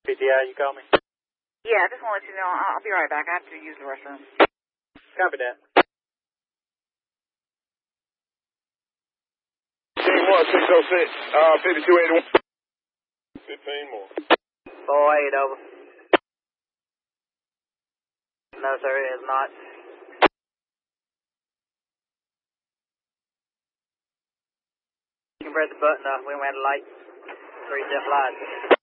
PTI, you call me? Yeah, I just want to let you know, I'll be right back. I have to use the restroom. Copy that. 606, 5281. 15 more. 4-8 over. No, sir, it is not. You can press the button, we went light. 3-step light.